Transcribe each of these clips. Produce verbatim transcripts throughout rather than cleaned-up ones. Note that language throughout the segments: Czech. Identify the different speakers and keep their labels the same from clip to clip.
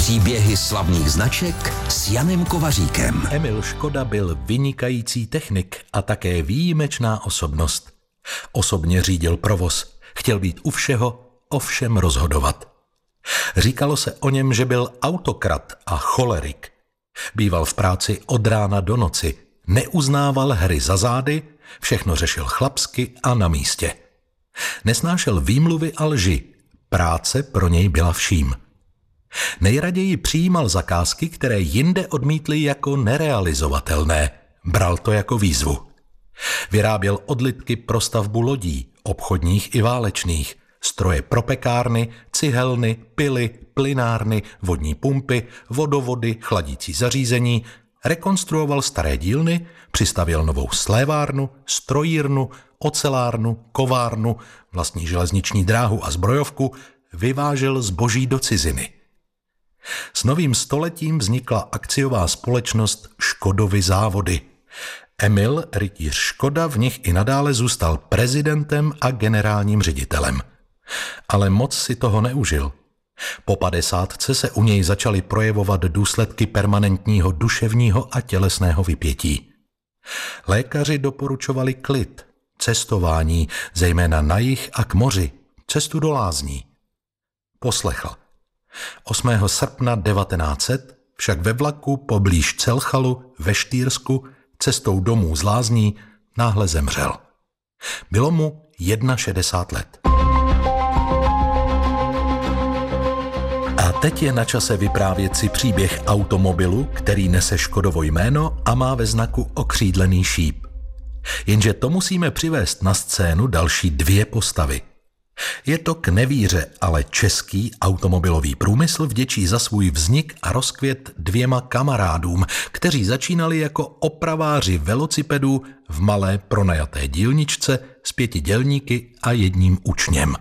Speaker 1: Příběhy slavných značek s Janem Kovaříkem.
Speaker 2: Emil Škoda byl vynikající technik a také výjimečná osobnost. Osobně řídil provoz, chtěl být u všeho, o všem rozhodovat. Říkalo se o něm, že byl autokrat a cholerik. Býval v práci od rána do noci, neuznával hry za zády, všechno řešil chlapsky a na místě. Nesnášel výmluvy a lži, práce pro něj byla vším. Nejraději přijímal zakázky, které jinde odmítli jako nerealizovatelné. Bral to jako výzvu. Vyráběl odlitky pro stavbu lodí, obchodních i válečných, stroje pro pekárny, cihelny, pily, plynárny, vodní pumpy, vodovody, chladící zařízení, rekonstruoval staré dílny, přistavěl novou slévárnu, strojírnu, ocelárnu, kovárnu, vlastní železniční dráhu a zbrojovku, vyvážel zboží do ciziny. S novým stoletím vznikla akciová společnost Škodovy závody. Emil rytíř Škoda v nich i nadále zůstal prezidentem a generálním ředitelem. Ale moc si toho neužil. Po padesátce se u něj začaly projevovat důsledky permanentního duševního a tělesného vypětí. Lékaři doporučovali klid, cestování, zejména na jih a k moři, cestu do lázní. Poslechl. osmého srpna devatenáct set však ve vlaku poblíž Celchalu ve Štýrsku cestou domů z lázní náhle zemřel. Bylo mu šedesát jedna let. A teď je na čase vyprávět si příběh automobilu, který nese Škodovo jméno a má ve znaku okřídlený šíp. Jenže to musíme přivést na scénu další dvě postavy. Je to k nevíře, ale český automobilový průmysl vděčí za svůj vznik a rozkvět dvěma kamarádům, kteří začínali jako opraváři velocipedů v malé pronajaté dílničce s pěti dělníky a jedním učněm.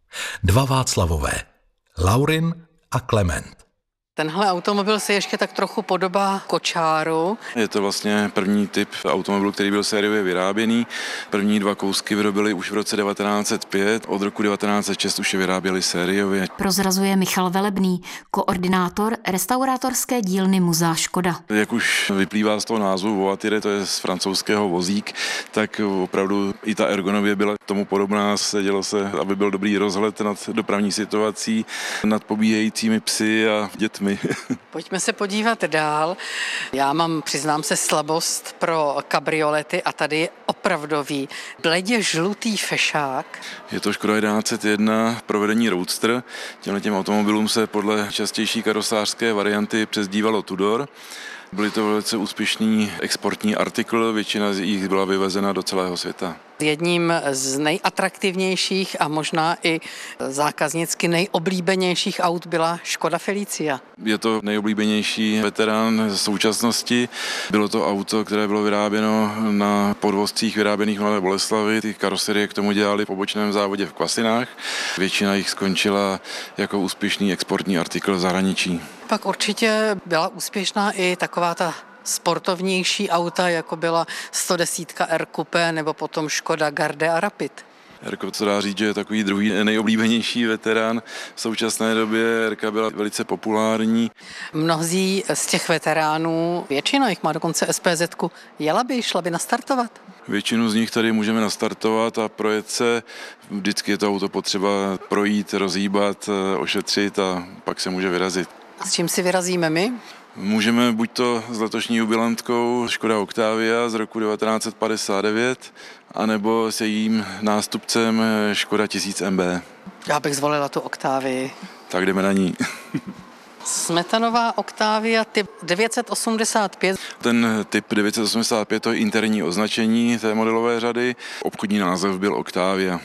Speaker 2: Dva Václavové, Laurin a Klement.
Speaker 3: Tenhle automobil se ještě tak trochu podobá kočáru.
Speaker 4: Je to vlastně první typ automobilu, který byl sériově vyráběný. První dva kousky vyrobili už v roce devatenáct set pět, od roku devatenáct set šest už je vyráběli sériově.
Speaker 5: Prozrazuje Michal Velebný, koordinátor restaurátorské dílny Muzea Škoda.
Speaker 4: Jak už vyplývá z toho názvu voiture, to je z francouzského vozík, tak opravdu i ta ergonomie byla tomu podobná. Sedělo se, aby byl dobrý rozhled nad dopravní situací, nad pobíhajícími psy a dětmi.
Speaker 3: Pojďme se podívat dál. Já mám, přiznám se, slabost pro kabriolety a tady je opravdový bledě žlutý fešák.
Speaker 4: Je to Škoda jedenáct set jedna provedení Roadster. Těmhletěm automobilům se podle častější karosářské varianty přezdívalo Tudor. Byly to velice úspěšný exportní artikl, většina z nich byla vyvezena do celého světa.
Speaker 3: Jedním z nejatraktivnějších a možná i zákaznicky nejoblíbenějších aut byla Škoda Felicia.
Speaker 4: Je to nejoblíbenější veterán z současnosti. Bylo to auto, které bylo vyráběno na podvozcích vyráběných v Mladé Boleslavi. Ty karoserie k tomu dělali v pobočném závodě v Kvasinách. Většina jich skončila jako úspěšný exportní artikl v zahraničí.
Speaker 3: Pak určitě byla úspěšná i taková ta sportovnější auta, jako byla sto deset R Coupé nebo potom Škoda Garde a Rapid.
Speaker 4: Erko, co dá říct, že je takový druhý nejoblíbenější veterán. V současné době Erka byla velice populární.
Speaker 3: Mnozí z těch veteránů, většina jich má dokonce S P Z ku, jela by, šla by nastartovat?
Speaker 4: Většinu z nich tady můžeme nastartovat a projet se. Vždycky je to auto potřeba projít, rozhýbat, ošetřit a pak se může vyrazit.
Speaker 3: A s čím si vyrazíme my?
Speaker 4: Můžeme buď to s letošní jubilantkou Škoda Octavia z roku devatenáct set padesát devět, anebo s jejím nástupcem Škoda tisíc M B.
Speaker 3: Já bych zvolila tu Octavii.
Speaker 4: Tak jdeme na ní.
Speaker 3: Smetanová Octavia typ devět set osmdesát pět.
Speaker 4: Ten typ devět set osmdesát pět to je interní označení té modelové řady. Obchodní název byl Octavia.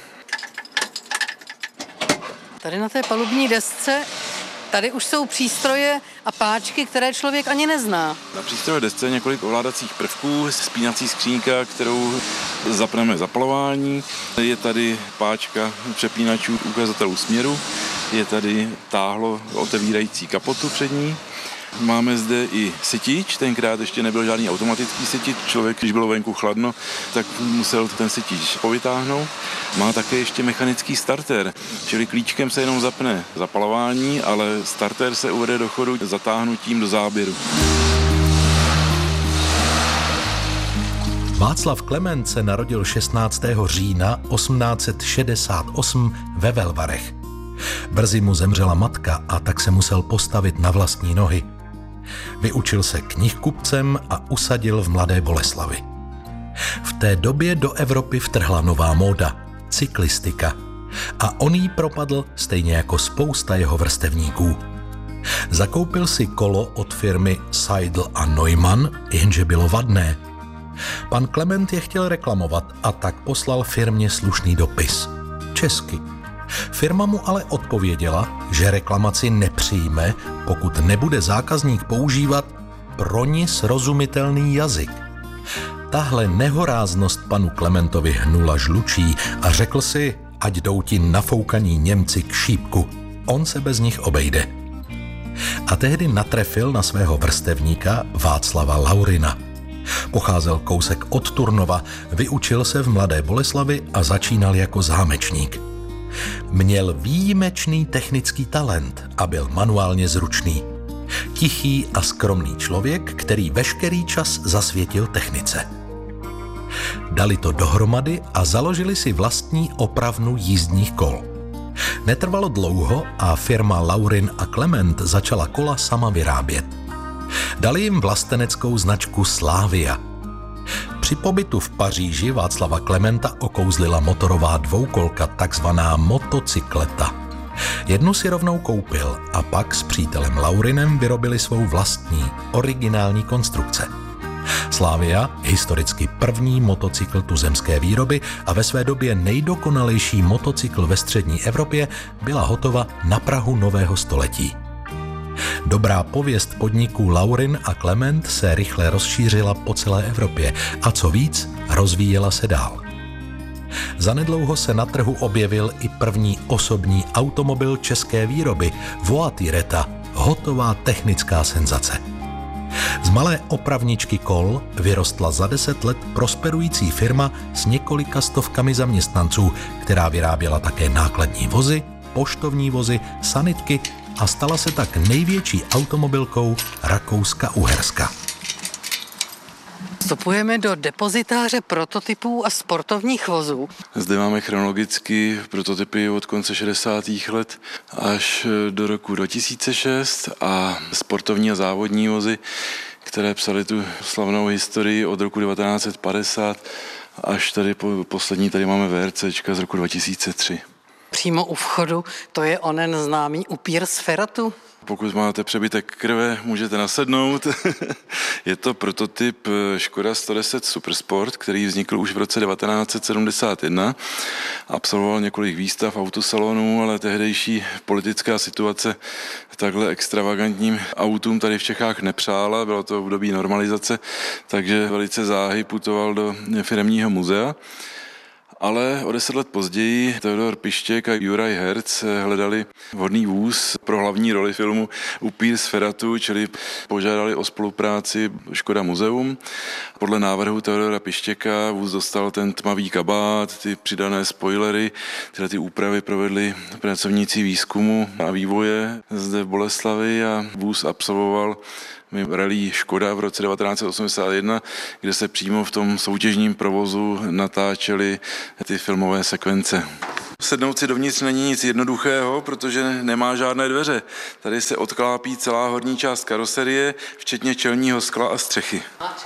Speaker 3: Tady na té palubní desce tady už jsou přístroje a páčky, které člověk ani nezná.
Speaker 4: Na přístrojové desce je několik ovládacích prvků, spínací skřínka, kterou zapneme zapalování. Je tady páčka přepínačů ukazatelů směru, je tady táhlo otevírající kapotu přední Máme zde i sytič, tenkrát ještě nebyl žádný automatický sytič, člověk, když bylo venku chladno, tak musel ten sytič povytáhnout. Má také ještě mechanický starter, čili klíčkem se jenom zapne zapalování, ale starter se uvede do chodu zatáhnutím do záběru.
Speaker 2: Václav Klement se narodil šestnáctého října osmnáct set šedesát osm ve Velvarech. Brzy mu zemřela matka a tak se musel postavit na vlastní nohy. Vyučil se knihkupcem a usadil v Mladé Boleslavi. V té době do Evropy vtrhla nová móda, cyklistika, a on jí propadl stejně jako spousta jeho vrstevníků. Zakoupil si kolo od firmy Seidl a Neumann, jenže bylo vadné. Pan Klement je chtěl reklamovat a tak poslal firmě slušný dopis. Česky. Firma mu ale odpověděla, že reklamaci nepřijme, pokud nebude zákazník používat pro ní srozumitelný jazyk. Tahle nehoráznost panu Klementovi hnula žlučí a řekl si, ať jdou ti nafoukaní Němci k šípku. On se bez nich obejde. A tehdy natrefil na svého vrstevníka Václava Laurina. Pocházel kousek od Turnova, vyučil se v Mladé Boleslavi a začínal jako zámečník. Měl výjimečný technický talent a byl manuálně zručný. Tichý a skromný člověk, který veškerý čas zasvětil technice. Dali to dohromady a založili si vlastní opravnu jízdních kol. Netrvalo dlouho a firma Laurin a Klement začala kola sama vyrábět. Dali jim vlasteneckou značku Slavia. Při pobytu v Paříži Václava Klementa okouzlila motorová dvoukolka, takzvaná motocykleta. Jednu si rovnou koupil a pak s přítelem Laurinem vyrobili svou vlastní, originální konstrukce. Slavia, historicky první motocykl tuzemské výroby a ve své době nejdokonalejší motocykl ve střední Evropě, byla hotova na prahu nového století. Dobrá pověst podniků Laurin a Klement se rychle rozšířila po celé Evropě a co víc, rozvíjela se dál. Zanedlouho se na trhu objevil i první osobní automobil české výroby, Voituretta, hotová technická senzace. Z malé opravničky kol vyrostla za deset let prosperující firma s několika stovkami zaměstnanců, která vyráběla také nákladní vozy, poštovní vozy, sanitky a stala se tak největší automobilkou Rakouska-Uherska.
Speaker 3: Vstupujeme do depozitáře prototypů a sportovních vozů.
Speaker 4: Zde máme chronologicky prototypy od konce šedesátých let až do roku dva tisíce šest a sportovní a závodní vozy, které psaly tu slavnou historii od roku devatenáct set padesát až tady po, poslední tady máme VRCčka z roku dva tisíce tři.
Speaker 3: Přímo u vchodu, to je onen známý upír z Feratu.
Speaker 4: Pokud máte přebytek krve, můžete nasednout. Je to prototyp Škoda sto deset Supersport, který vznikl už v roce devatenáct set sedmdesát jedna. Absolvoval několik výstav autosalonů, ale tehdejší politická situace takhle extravagantním autům tady v Čechách nepřála. Bylo to v období normalizace, takže velice záhy putoval do firemního muzea. Ale o deset let později Theodor Pištěk a Juraj Herc hledali vhodný vůz pro hlavní roli filmu Upír z Feratu, čili požádali o spolupráci Škoda muzeum. Podle návrhu Theodora Pištěka vůz dostal ten tmavý kabát, ty přidané spoilery, tyhle ty úpravy provedli pracovníci výzkumu a vývoje zde v Boleslavi a vůz absolvoval rally Škoda v roce devatenáct set osmdesát jedna, kde se přímo v tom soutěžním provozu natáčely ty filmové sekvence. Sednout si dovnitř není nic jednoduchého, protože nemá žádné dveře. Tady se odklápí celá horní část karoserie, včetně čelního skla a střechy.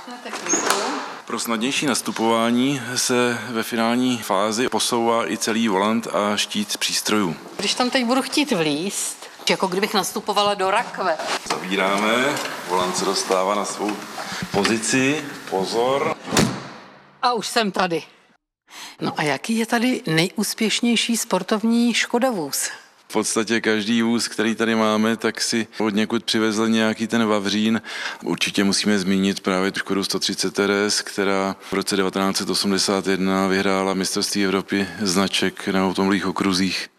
Speaker 4: Pro snadnější nastupování se ve finální fázi posouvá i celý volant a štít přístrojů.
Speaker 3: Když tam teď budu chtít vlízt, jako kdybych nastupovala do rakve.
Speaker 4: Zavíráme, volant se dostává na svou pozici, pozor.
Speaker 3: A už jsem tady. No a jaký je tady nejúspěšnější sportovní Škoda vůz?
Speaker 4: V podstatě každý vůz, který tady máme, tak si od někud přivezl nějaký ten vavřín. Určitě musíme zmínit právě tu Škodu sto třicet R S, která v roce devatenáct set osmdesát jedna vyhrála mistrovství Evropy značek na automobilových okruzích.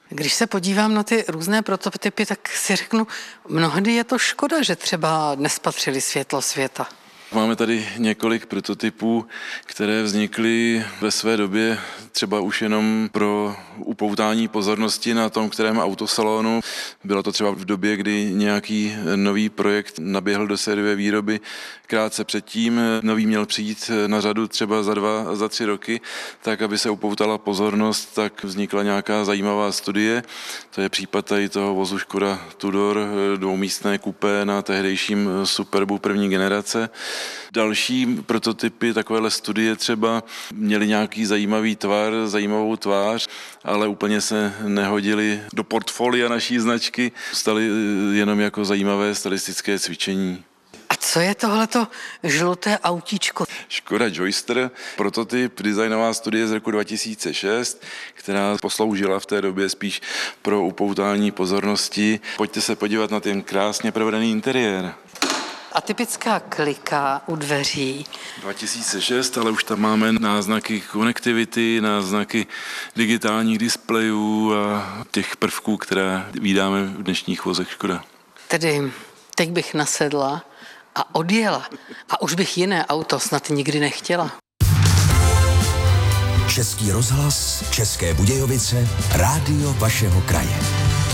Speaker 3: Když se podívám na ty různé prototypy, tak si řeknu, mnohdy je to škoda, že třeba nespatřili světlo světa.
Speaker 4: Máme tady několik prototypů, které vznikly ve své době třeba už jenom pro upoutání pozornosti na tom kterém autosalonu. Bylo to třeba v době, kdy nějaký nový projekt naběhl do sériové výroby. Krátce předtím nový měl přijít na řadu třeba za dva, za tři roky, tak aby se upoutala pozornost, tak vznikla nějaká zajímavá studie. To je případ tady toho vozu Škoda Tudor, dvoumístné kupé na tehdejším Superbu první generace. Další prototypy takovéhle studie třeba měly nějaký zajímavý tvar, zajímavou tvář, ale úplně se nehodily do portfolia naší značky, staly jenom jako zajímavé stylistické cvičení.
Speaker 3: A co je tohleto žluté autíčko?
Speaker 4: Škoda Joyster, prototyp, designová studie z roku dva tisíce šest, která posloužila v té době spíš pro upoutání pozornosti. Pojďte se podívat na ten krásně provedený interiér.
Speaker 3: Atypická klika u dveří.
Speaker 4: dva tisíce šest, ale už tam máme náznaky konektivity, náznaky digitálních displejů a těch prvků, které vídáme v dnešních vozech Škoda.
Speaker 3: Tedy teď bych nasedla a odjela. A už bych jiné auto snad nikdy nechtěla.
Speaker 1: Český rozhlas, České Budějovice, rádio vašeho kraje.